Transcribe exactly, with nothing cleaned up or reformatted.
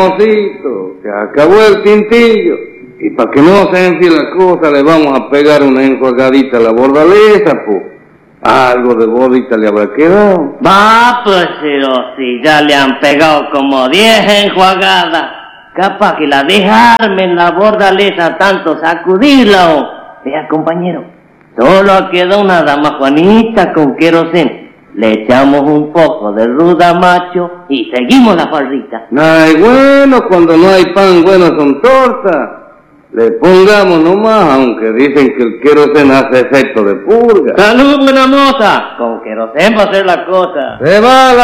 mocito, se acabó el tintillo. Y para que no se enfríe la cosa, le vamos a pegar una enjuagadita a la bordaleza, pues. Algo de bordita le habrá quedado. Va, pues, pero si ya le han pegado como diez enjuagadas. Capaz que la dejarme en la bordaleza tanto sacudirla, o... Vea, compañero, solo queda una dama Juanita con queroseno. Le echamos un poco de ruda macho y seguimos la farrita. Ay, bueno, cuando no hay pan, bueno son tortas. Le pongamos nomás, aunque dicen que el queroseno hace efecto de purga. ¡Salud, buena moza! Con queroseno va a ser la cosa. Se va la